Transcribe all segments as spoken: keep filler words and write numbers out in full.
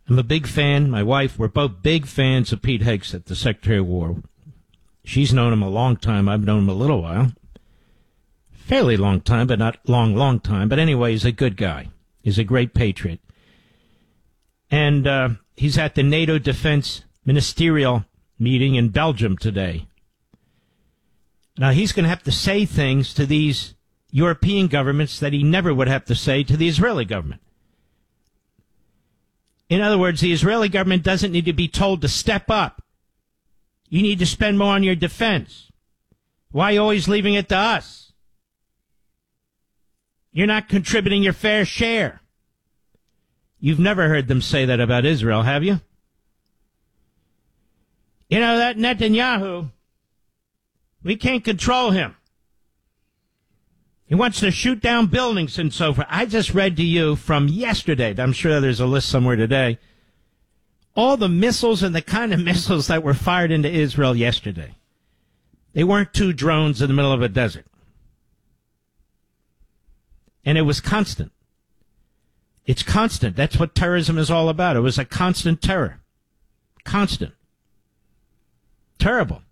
I'm a big fan. My wife, we're both big fans of Pete Hegseth, the Secretary of War. She's known him a long time. I've known him a little while. Fairly long time, but not long, long time. But anyway, he's a good guy. He's a great patriot. And uh, he's at the NATO Defense Ministerial meeting in Belgium today. Now, he's going to have to say things to these European governments that he never would have to say to the Israeli government. In other words, the Israeli government doesn't need to be told to step up. You need to spend more on your defense. Why are you always leaving it to us? You're not contributing your fair share. You've never heard them say that about Israel, have you? You know, that Netanyahu, we can't control him. He wants to shoot down buildings and so forth. I just read to you from yesterday, I'm sure there's a list somewhere today, all the missiles and the kind of missiles that were fired into Israel yesterday. They weren't two drones in the middle of a desert. And it was constant. It's constant. That's what terrorism is all about. It was a constant terror. Constant. Terrible.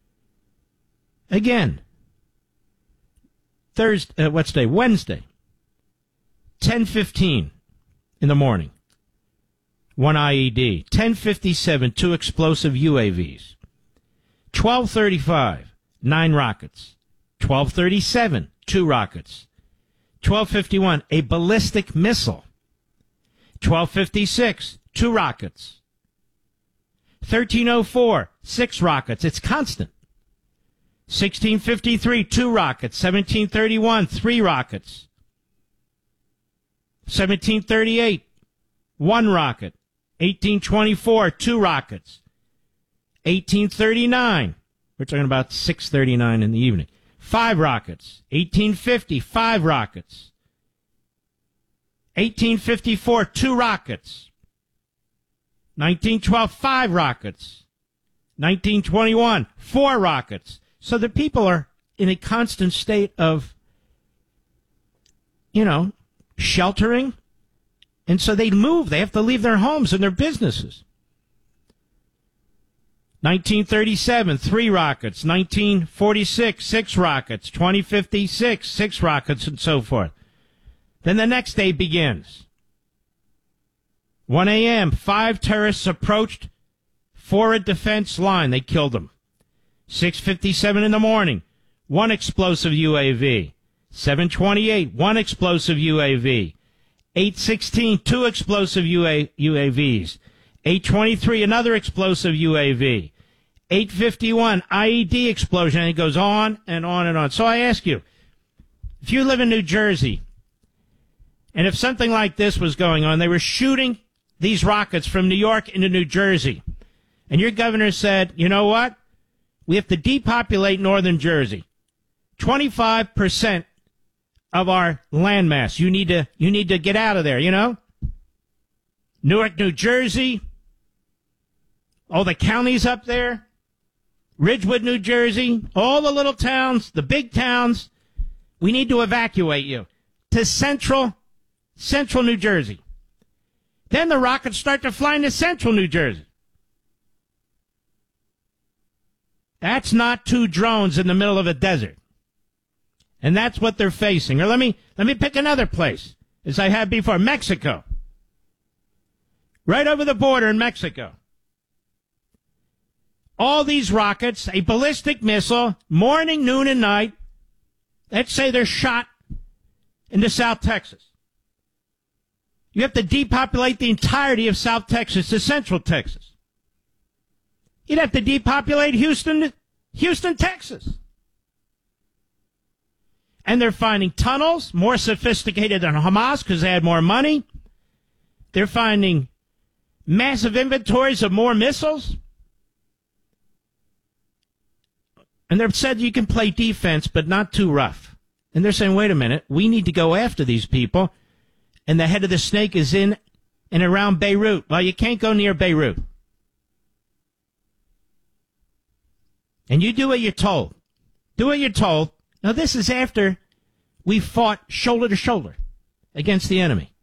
Again. Thursday, uh, what's day? Wednesday, ten fifteen in the morning, one I E D. ten fifty-seven, two explosive U A Vs. twelve thirty-five, nine rockets. twelve thirty-seven, two rockets. twelve fifty-one, a ballistic missile. twelve fifty-six, two rockets. thirteen oh four, six rockets. It's constant. sixteen fifty-three, two rockets. seventeen thirty-one, three rockets. seventeen thirty-eight, one rocket. eighteen twenty-four, two rockets. eighteen thirty-nine, we're talking about six thirty-nine in the evening, five rockets. eighteen fifty, five rockets. eighteen fifty-four, two rockets. nineteen twelve, five rockets. nineteen twenty-one, four rockets. So the people are in a constant state of, you know, sheltering. And so they move. They have to leave their homes and their businesses. nineteen thirty-seven, three rockets. nineteen forty-six, six rockets. twenty fifty-six, six rockets, and so forth. Then the next day begins. one a.m., five terrorists approached Forward Defense Line. They killed them. six fifty-seven in the morning, one explosive U A V. seven twenty-eight, one explosive U A V. eight sixteen, two explosive U A, U A Vs. eight twenty-three, another explosive U A V. eight fifty-one, I E D explosion, and it goes on and on and on. So I ask you, if you live in New Jersey, and if something like this was going on, they were shooting these rockets from New York into New Jersey, and your governor said, you know what? We have to depopulate northern Jersey. twenty-five percent of our landmass. You need to, you need to get out of there, you know? Newark, New Jersey. All the counties up there. Ridgewood, New Jersey. All the little towns, the big towns. We need to evacuate you to central, central New Jersey. Then the rockets start to fly into central New Jersey. That's not two drones in the middle of a desert. And that's what they're facing. Or let me let me pick another place, as I had before, Mexico. Right over the border in Mexico. All these rockets, a ballistic missile, morning, noon, and night. Let's say they're shot into South Texas. You have to depopulate the entirety of South Texas to Central Texas. You'd have to depopulate Houston, Houston, Texas. And they're finding tunnels, more sophisticated than Hamas because they had more money. They're finding massive inventories of more missiles. And they've said you can play defense, but not too rough. And they're saying, wait a minute, we need to go after these people. And the head of the snake is in and around Beirut. Well, you can't go near Beirut. And you do what you're told. Do what you're told. Now, this is after we fought shoulder to shoulder against the enemy.